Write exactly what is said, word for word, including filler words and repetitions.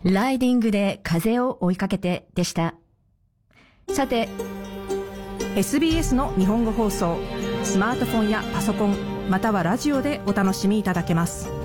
ライディングで風を追いかけてでした。さて、 エスビーエス の日本語放送、スマートフォンやパソコン、またはラジオでお楽しみいただけます。